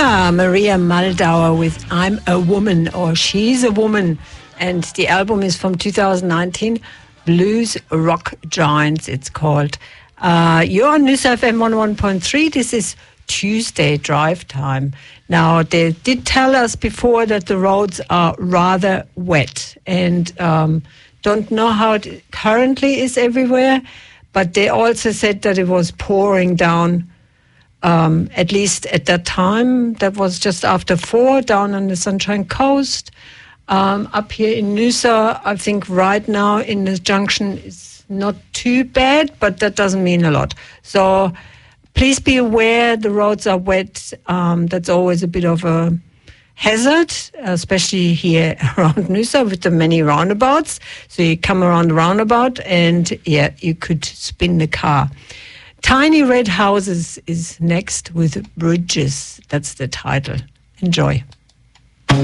Maria Muldaur with I'm a Woman, or She's a Woman. And the album is from 2019, Blues Rock Giants, it's called. You're on News FM 101.3. This is Tuesday drive time. Now, they did tell us before that the roads are rather wet, and don't know how it currently is everywhere, but they also said that it was pouring down, at least at that time. That was just after 4 down on the Sunshine Coast. Up here in Noosa, I think right now in the junction is not too bad, but that doesn't mean a lot. So please be aware the roads are wet. That's always a bit of a hazard, especially here around Noosa with the many roundabouts. So you come around the roundabout and, yeah, you could spin the car. Tiny Red Houses is next with Bridges. That's the title. Enjoy.